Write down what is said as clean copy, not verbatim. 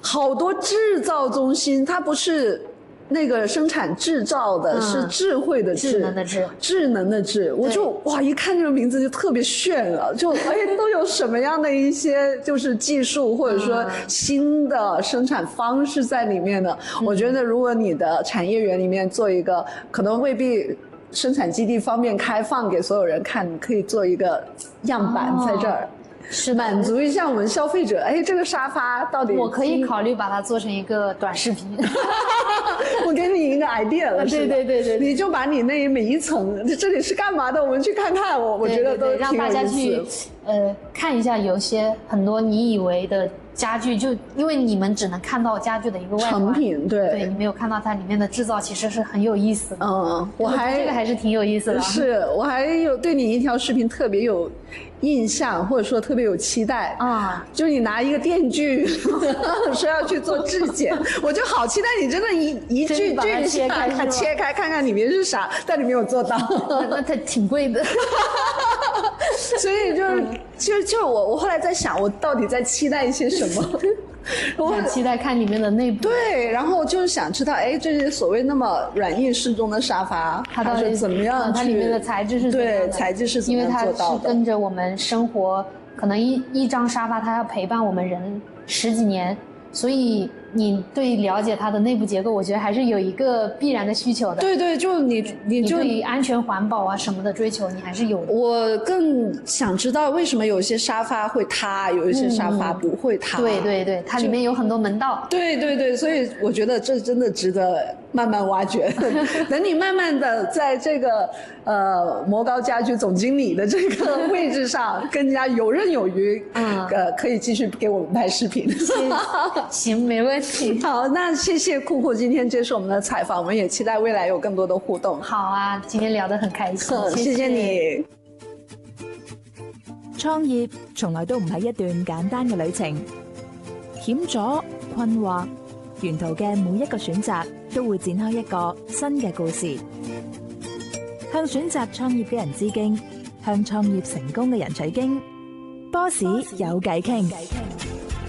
好多制造中心，它不是那个生产制造的，是智慧的智，智能的智。我就哇，一看这个名字就特别炫了，就都有什么样的一些就是技术或者说新的生产方式在里面的。我觉得如果你的产业园里面做一个，可能未必生产基地方便开放给所有人看，你可以做一个样板在这儿。是满足一下我们消费者，这个沙发到底， 我可以考虑把它做成一个短视频。 我给你一个 idea 了， 对， 你就把你那每一层，这里是干嘛的，我们去看看，我觉得都挺有意思。 让大家去看一下，有些很多你以为的家具，就因为你们只能看到家具的一个外观成品，对， 你没有看到它里面的制造，其实是很有意思的。这个还是挺有意思的。 是，我还有对你一条视频特别有印象，或者说特别有期待啊，就是你拿一个电锯说要去做质检，我就好期待你真的一锯切开看看里面是啥，但你没有做到。 那它挺贵的。 所以就是我后来在想，我到底在期待一些什么？ 我很期待看里面的内部。 对，然后就是想知道，这些所谓那么软硬适中的沙发，它是怎么样？ 它里面的材质是怎么样的？ 对，材质是怎么样做到的？ 因为它是跟着我们生活，可能一张沙发它要陪伴我们人10几年，所以你对了解它的内部结构，我觉得还是有一个必然的需求的。 对，就你就对于安全环保啊什么的追求，你还是有的。 我更想知道为什么有一些沙发会塌，有一些沙发不会塌。 对，它里面有很多门道。 对，所以我觉得这真的值得慢慢挖掘。等你慢慢的在这个摩高家居总经理的这个位置上更加游刃有余，可以继续给我们拍视频。 行，没问题。 好，那谢谢酷酷今天接受我们的采访，我们也期待未来有更多的互动。 好啊，今天聊得很開心， 謝謝你。 創業從來都唔係一段簡單嘅旅程，險阻、困惑，沿途嘅每一個選擇都會展開一個新嘅故事。向選擇創業嘅人致敬，向創業成功嘅人取經。波士有偈傾。